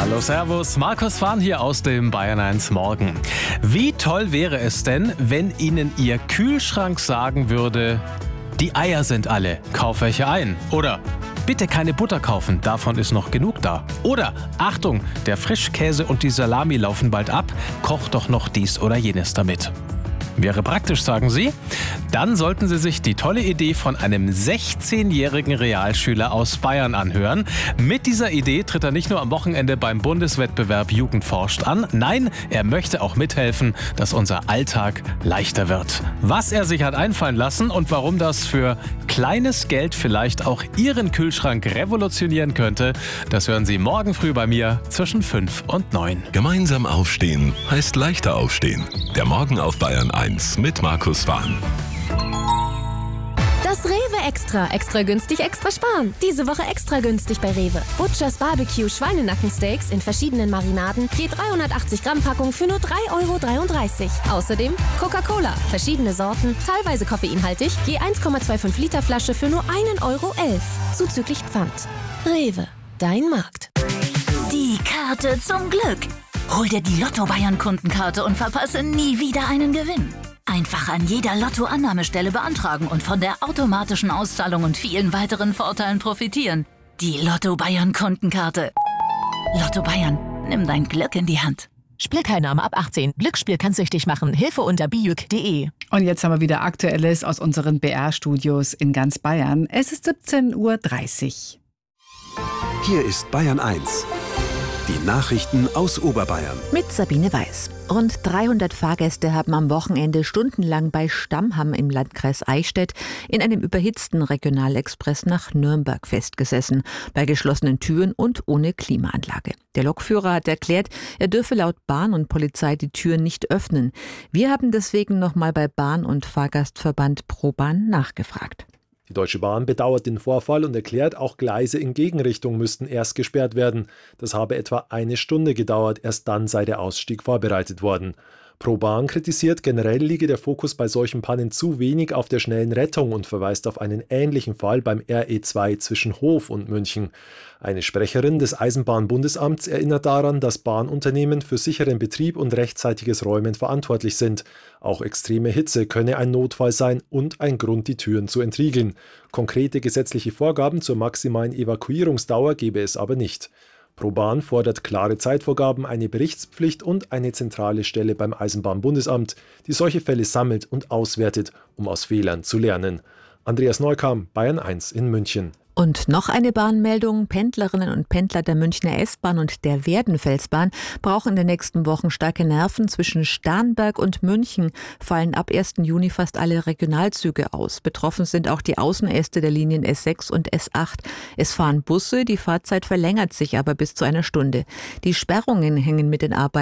Hallo, servus, Markus Fahn hier aus dem Bayern 1 Morgen. Wie toll wäre es denn, wenn Ihnen Ihr Kühlschrank sagen würde, die Eier sind alle, kauf welche ein. Oder bitte keine Butter kaufen, davon ist noch genug da. Oder Achtung, der Frischkäse und die Salami laufen bald ab, koch doch noch dies oder jenes damit. Wäre praktisch, sagen Sie? Dann sollten Sie sich die tolle Idee von einem 16-jährigen Realschüler aus Bayern anhören. Mit dieser Idee tritt er nicht nur am Wochenende beim Bundeswettbewerb Jugend forscht an, nein, er möchte auch mithelfen, dass unser Alltag leichter wird. Was er sich hat einfallen lassen und warum das für kleines Geld vielleicht auch Ihren Kühlschrank revolutionieren könnte, das hören Sie morgen früh bei mir zwischen 5 und 9. Gemeinsam aufstehen heißt leichter aufstehen. Der Morgen auf Bayern 1 mit Markus Fahn. Das Rewe Extra. Extra günstig, extra sparen. Diese Woche extra günstig bei Rewe. Butchers Barbecue Schweinenackensteaks in verschiedenen Marinaden. Je 380 Gramm Packung für nur 3,33 €. Außerdem Coca-Cola. Verschiedene Sorten, teilweise koffeinhaltig. Je 1,25 Liter Flasche für nur 1,11 €. Zuzüglich Pfand. Rewe. Dein Markt. Die Karte zum Glück. Hol dir die Lotto Bayern Kundenkarte und verpasse nie wieder einen Gewinn. Einfach an jeder Lotto-Annahmestelle beantragen und von der automatischen Auszahlung und vielen weiteren Vorteilen profitieren. Die Lotto Bayern Kundenkarte. Lotto Bayern, nimm dein Glück in die Hand. Spielteilnahme ab 18. Glücksspiel kann süchtig machen. Hilfe unter bijuk.de. Und jetzt haben wir wieder Aktuelles aus unseren BR-Studios in ganz Bayern. Es ist 17:30 Uhr. Hier ist Bayern 1. Die Nachrichten aus Oberbayern. Mit Sabine Weiß. Rund 300 Fahrgäste haben am Wochenende stundenlang bei Stammham im Landkreis Eichstätt in einem überhitzten Regionalexpress nach Nürnberg festgesessen, bei geschlossenen Türen und ohne Klimaanlage. Der Lokführer hat erklärt, er dürfe laut Bahn und Polizei die Türen nicht öffnen. Wir haben deswegen nochmal bei Bahn- und Fahrgastverband ProBahn nachgefragt. Die Deutsche Bahn bedauert den Vorfall und erklärt, auch Gleise in Gegenrichtung müssten erst gesperrt werden. Das habe etwa eine Stunde gedauert, erst dann sei der Ausstieg vorbereitet worden. ProBahn kritisiert, generell liege der Fokus bei solchen Pannen zu wenig auf der schnellen Rettung und verweist auf einen ähnlichen Fall beim RE2 zwischen Hof und München. Eine Sprecherin des Eisenbahnbundesamts erinnert daran, dass Bahnunternehmen für sicheren Betrieb und rechtzeitiges Räumen verantwortlich sind. Auch extreme Hitze könne ein Notfall sein und ein Grund, die Türen zu entriegeln. Konkrete gesetzliche Vorgaben zur maximalen Evakuierungsdauer gebe es aber nicht. ProBahn fordert klare Zeitvorgaben, eine Berichtspflicht und eine zentrale Stelle beim Eisenbahnbundesamt, die solche Fälle sammelt und auswertet, um aus Fehlern zu lernen. Andreas Neukam, Bayern 1 in München. Und noch eine Bahnmeldung. Pendlerinnen und Pendler der Münchner S-Bahn und der Werdenfelsbahn brauchen in den nächsten Wochen starke Nerven. Zwischen Starnberg und München fallen ab 1. Juni fast alle Regionalzüge aus. Betroffen sind auch die Außenäste der Linien S6 und S8. Es fahren Busse, die Fahrzeit verlängert sich aber bis zu einer Stunde. Die Sperrungen hängen mit den Arbeiten